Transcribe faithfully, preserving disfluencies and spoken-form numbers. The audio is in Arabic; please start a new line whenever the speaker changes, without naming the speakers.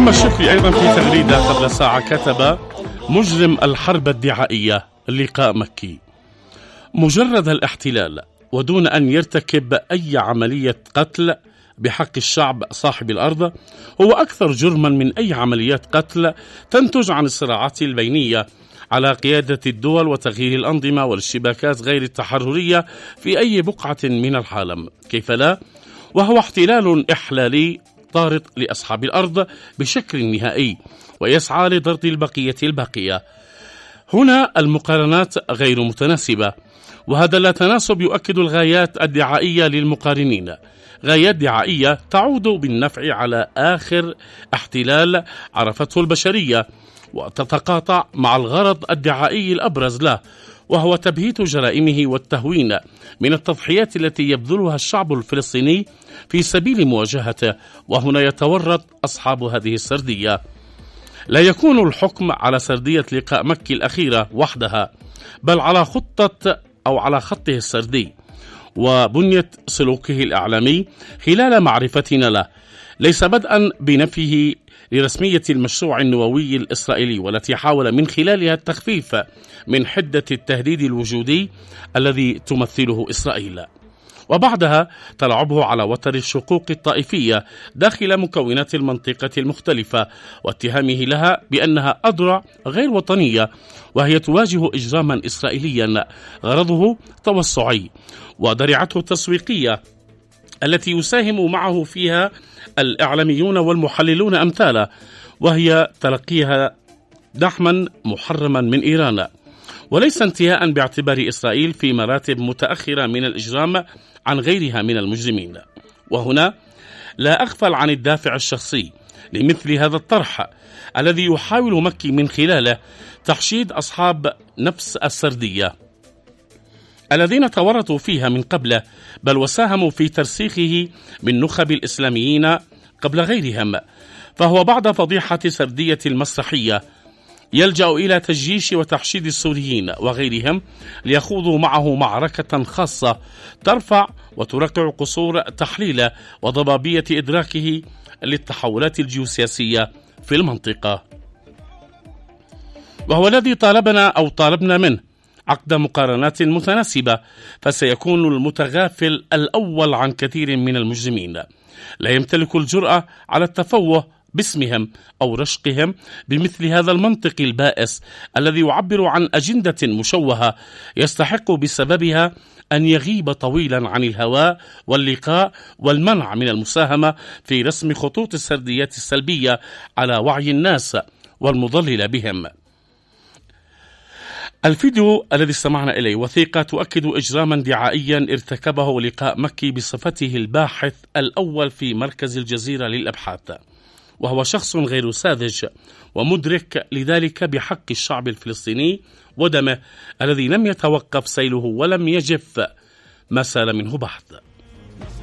محمد شكري أيضا في تغريدة قبل ساعة كتب: مجرم الحرب الدعائية لقاء مكي، مجرد الاحتلال ودون أن يرتكب أي عملية قتل بحق الشعب صاحب الأرض هو أكثر جرما من أي عمليات قتل تنتج عن الصراعات البينية على قيادة الدول وتغيير الأنظمة والاشتباكات غير التحررية في أي بقعة من العالم. كيف لا؟ وهو احتلال إحلالي طارد لأصحاب الأرض بشكل نهائي ويسعى لضرب البقية الباقية. هنا المقارنات غير متناسبة، وهذا التناسب يؤكد الغايات الدعائية للمقارنين، غايات دعائية تعود بالنفع على آخر احتلال عرفته البشرية وتتقاطع مع الغرض الدعائي الأبرز له، وهو تبهيت جرائمه والتهوين من التضحيات التي يبذلها الشعب الفلسطيني في سبيل مواجهته. وهنا يتورط أصحاب هذه السردية. لا يكون الحكم على سردية لقاء مكي الأخيرة وحدها، بل على خطة أو على خطه السردي وبنية سلوكه الإعلامي خلال معرفتنا له، ليس بدءا بنفيه لرسمية المشروع النووي الإسرائيلي والتي حاول من خلالها التخفيف من حدة التهديد الوجودي الذي تمثله إسرائيل، وبعدها تلعبه على وتر الشقوق الطائفية داخل مكونات المنطقة المختلفة واتهامه لها بأنها أذرع غير وطنية وهي تواجه إجراما إسرائيليا غرضه توسعي ودرعته تسويقية التي يساهم معه فيها الإعلاميون والمحللون أمثاله، وهي تلقيها دعما محرما من إيران، وليس انتهاء باعتبار إسرائيل في مراتب متأخرة من الإجرام عن غيرها من المجرمين. وهنا لا أغفل عن الدافع الشخصي لمثل هذا الطرح الذي يحاول مكي من خلاله تحشيد أصحاب نفس السردية الذين تورطوا فيها من قبله، بل وساهموا في ترسيخه من نخب الإسلاميين قبل غيرهم. فهو بعد فضيحة سردية المسرحية يلجأ إلى تجيش وتحشيد السوريين وغيرهم ليخوضوا معه معركة خاصة ترفع وترقع قصور تحليله وضبابية إدراكه للتحولات الجيوسياسية في المنطقة. وهو الذي طالبنا أو طالبنا منه عقد مقارنات متناسبة، فسيكون المتغافل الأول عن كثير من المجرمين لا يمتلك الجرأة على التفوه باسمهم أو رشقهم بمثل هذا المنطق البائس الذي يعبر عن أجندة مشوهة يستحق بسببها أن يغيب طويلا عن الهواء واللقاء والمنع من المساهمة في رسم خطوط السرديات السلبية على وعي الناس والمضلل بهم. الفيديو الذي استمعنا إليه وثيقة تؤكد إجراما دعائيا ارتكبه لقاء مكي بصفته الباحث الأول في مركز الجزيرة للأبحاث، وهو شخص غير ساذج ومدرك لذلك بحق الشعب الفلسطيني ودمه الذي لم يتوقف سيله ولم يجف ما سال منه بعد.